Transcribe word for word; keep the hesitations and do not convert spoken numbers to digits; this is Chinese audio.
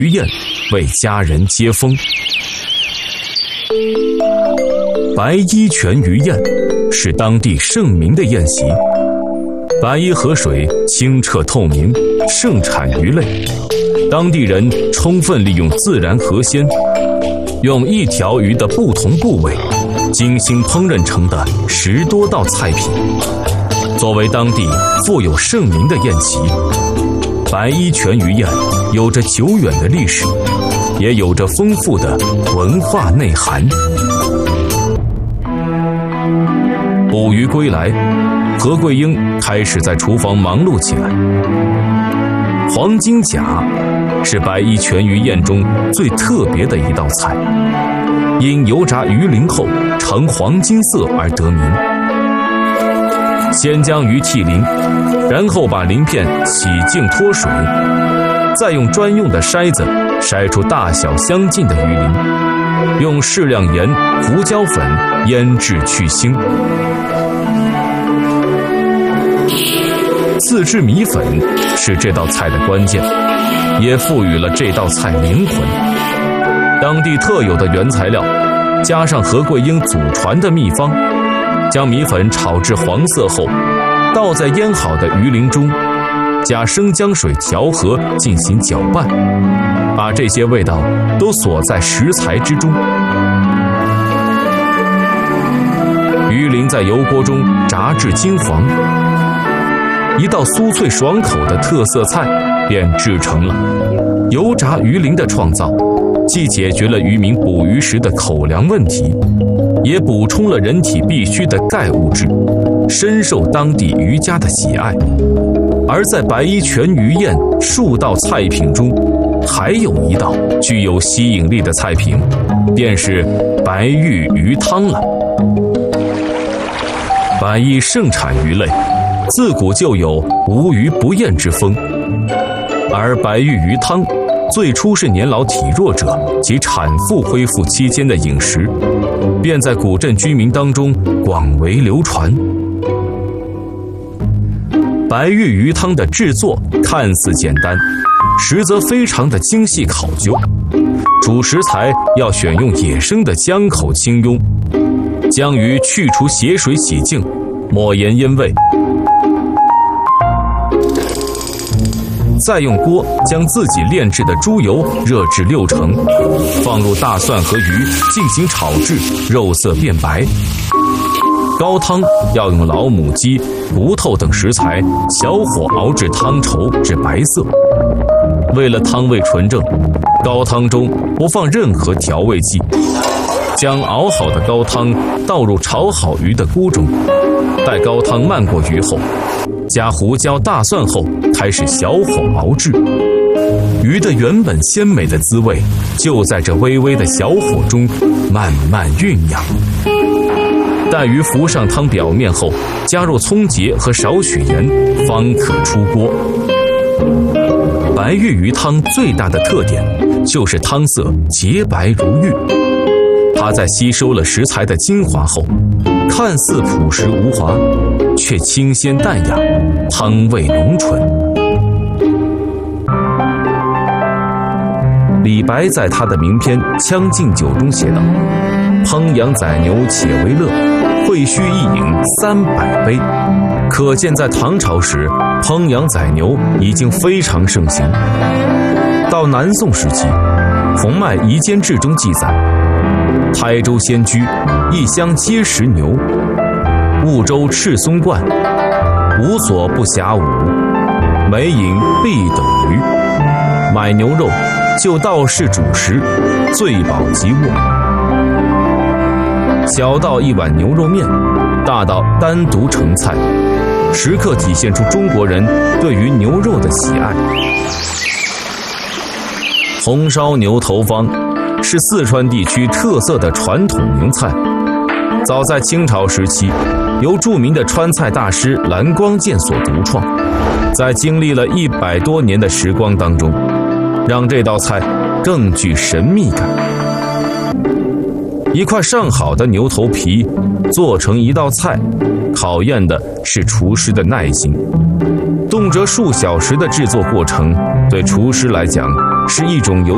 鱼宴为家人接风。白衣泉鱼宴是当地盛名的宴席。白衣河水清澈透明，盛产鱼类。当地人充分利用自然河鲜，用一条鱼的不同部位精心烹饪成的十多道菜品。作为当地富有盛名的宴席，白衣泉鱼宴有着久远的历史，也有着丰富的文化内涵。捕鱼归来，何桂英开始在厨房忙碌起来。黄金甲是白衣泉鱼宴中最特别的一道菜，因油炸鱼鳞后呈黄金色而得名。先将鱼剔鳞，然后把鳞片洗净脱水，再用专用的筛子筛出大小相近的鱼鳞，用适量盐、胡椒粉腌制去腥。自制米粉是这道菜的关键，也赋予了这道菜灵魂。当地特有的原材料，加上何桂英祖传的秘方，将米粉炒至黄色后，倒在腌好的鱼鳞中，加生姜水调和进行搅拌，把这些味道都锁在食材之中。鱼鳞在油锅中炸至金黄，一道酥脆爽口的特色菜便制成了。油炸鱼鳞的创造，既解决了渔民捕鱼时的口粮问题，也补充了人体必需的钙物质，深受当地渔家的喜爱。而在白衣泉鱼宴数道菜品中，还有一道具有吸引力的菜品，便是白玉鱼汤了。白衣盛产鱼类，自古就有无鱼不宴之风，而白玉鱼汤最初是年老体弱者及产妇恢复期间的饮食，便在古镇居民当中广为流传。白玉鱼汤的制作看似简单，实则非常的精细考究。主食材要选用野生的江口青鳙，将鱼去除血水洗净，抹盐腌味，再用锅将自己炼制的猪油热至六成，放入大蒜和鱼进行炒制，肉色变白。高汤要用老母鸡、骨头等食材小火熬制汤稠至白色。为了汤味纯正，高汤中不放任何调味剂，将熬好的高汤倒入炒好鱼的锅中，待高汤漫过鱼后，加胡椒、大蒜后，开始小火熬制。鱼的原本鲜美的滋味，就在这微微的小火中慢慢酝酿。待鱼浮上汤表面后，加入葱节和少许盐，方可出锅。白玉鱼汤最大的特点就是汤色洁白如玉，它在吸收了食材的精华后，看似朴实无华，却清鲜淡雅，汤味浓醇。李白在他的名篇《将进酒》中写道：“烹羊宰牛且为乐，会须一饮三百杯。”可见在唐朝时，烹羊宰牛已经非常盛行。到南宋时期，《洪迈夷坚志》中记载，台州仙居一乡皆食牛，婺州赤松观无所不暇舞，每饮必等鱼。买牛肉就道士主食，醉饱即卧。小到一碗牛肉面，大到单独成菜，时刻体现出中国人对于牛肉的喜爱。红烧牛头方是四川地区特色的传统名菜，早在清朝时期，由著名的川菜大师蓝光剑所独创，在经历了一百多年的时光当中，让这道菜更具神秘感。一块上好的牛头皮做成一道菜，考验的是厨师的耐心。动辄数小时的制作过程，对厨师来讲是一种由